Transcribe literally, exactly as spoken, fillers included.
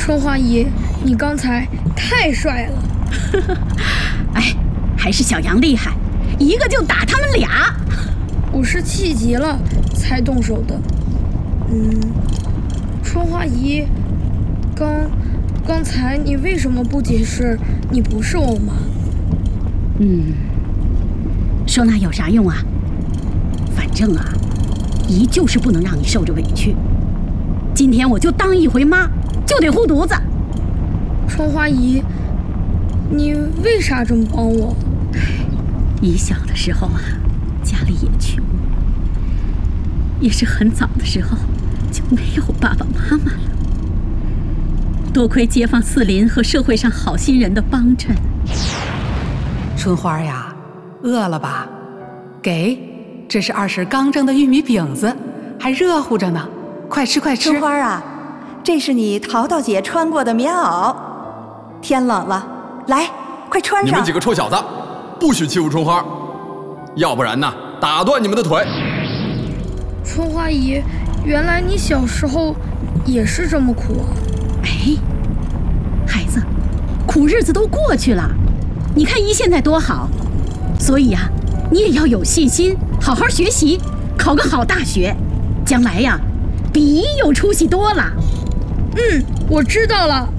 春花姨，你刚才太帅了。 哎，还是小杨厉害，一个就打他们俩。 我是气急了才动手的。嗯，春花姨，刚刚才你为什么不解释你不是我妈？ 嗯，说那有啥用啊？反正啊，姨就是不能让你受着委屈。今天我就当一回妈，就得护犊子。 春花姨，你为啥这么帮我？ 姨小的时候啊，家里也穷，也是很早的时候就没有爸爸妈妈了。多亏街坊四邻和社会上好心人的帮衬。 春花呀，饿了吧？给，这是二婶刚蒸的玉米饼子，还热乎着呢，快吃快吃。 春花啊，这是你淘淘姐穿过的棉袄，天冷了，来，快穿上。 你们几个臭小子，不许欺负春花，要不然呢，打断你们的腿。 春花姨，原来你小时候也是这么苦啊。 哎，孩子，苦日子都过去了，你看姨现在多好，所以呀、啊，你也要有信心，好好学习，考个好大学，将来呀，比姨有出息多了。 嗯，我知道了。